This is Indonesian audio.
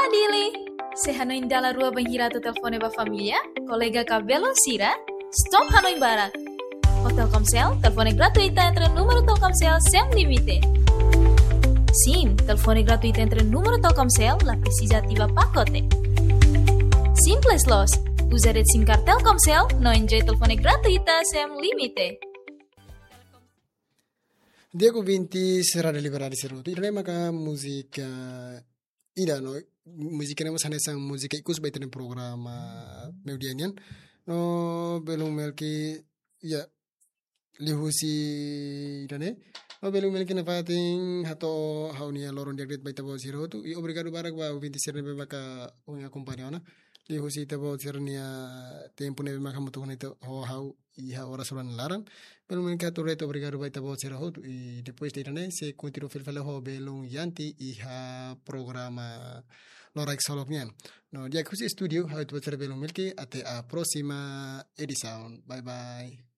Dili. Se Hanoi indala rua banghirato telefone ba família, colega cabelo sira, stop Hanoi Barat. O Telkomsel, telefone gratuita entre número Telkomsel sem limite. Sim, telefone gratuito entre número Telkomsel, la precisa ativa pacote. Simples los, usa rede SIM card Telkomsel, no enjoy telefone gratuita sem limite. Diego Vinti sarà deliberare serutu. Irene maka musika ida no musika nemo sana sang musika ikus baita ni programa meudianian no belum melki ya lihusi idane no belum melki na fating hato haunia loron diagret baita bo serutu I obrigado barak ba Vinti serne maka unga kompanyona lihusi tabo sernia tempo nebe maka mutu nito hau iha ora solan laran belum melki hato reto obrigado baita bo serutu I depois de irane se continua felfale ho belum yanti iha programa Loraik Soloknya. No, dia khusus studio, hau itu belum milki, ate a próxima edição. Bye bye.